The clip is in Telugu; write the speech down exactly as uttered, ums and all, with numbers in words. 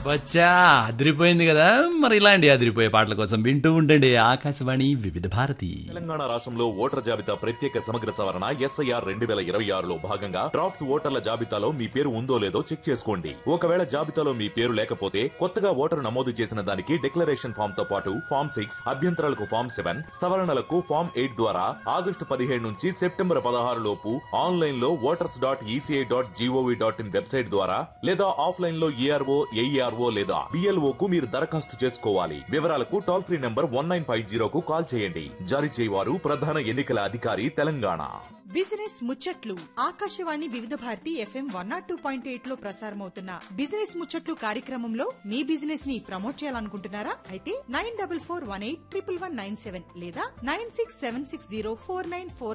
వచ్చా అదిరిపోయింది కదా. మరి ఇలాంటి అదిరిపోయే పాటల కోసం వింటూ ఉండండి ఆకాశవాణి వివిధ భారతి. తెలంగాణ రాష్ట్రంలో ఓటర్ జాబితా ప్రత్యేక సమగ్ర సవరణ ఎస్ఐఆర్ రెండు వేల ఇరవై ఆరులో భాగంగా డ్రాఫ్ట్స్ ఓటర్ల జాబితాలో మీ పేరు ఉందో లేదో చెక్ చేసుకోండి. ఒకవేళ జాబితాలో మీ పేరు లేకపోతే కొత్తగా ఓటరు నమోదు చేసిన దానికి డిక్లరేషన్ ఫామ్ తో పాటు ఫామ్ సిక్స్ అభ్యంతరాలకు ఫామ్ సెవెన్ సవరణలకు ఫామ్ ఎయిట్ ద్వారా ఆగస్టు పదిహేడు నుంచి సెప్టెంబర్ పదహారు లోపు ఆన్లైన్ లో voters dot ECI dot GOV dot in website ద్వారా లేదా ఆఫ్లైన్ లో ఈఆర్ఓ ఏఈఆర్ఓ లేదా బిఎల్ఓ కు మీరు దరఖాస్తు చేసుకోవాలి. వివరాలకు toll free number one nine five జీరోకు call చేయండి. జారీ చేయవారు ప్రధాన ఎన్నికల అధికారి తెలంగాణ. బిజినెస్ ముచ్చట్లు ఆకాశవాణి వివిధ Bharati FM one not two point eight లో ప్రసారమవుతున్న బిజినెస్ ముచ్చట్లు కార్యక్రమంలో మీ బిజినెస్ ని ప్రమోట్ చేయాలనుకుంటున్నారా? అయితే nine double four one eight triple one nine seven లేదా nine six seven six zero four nine four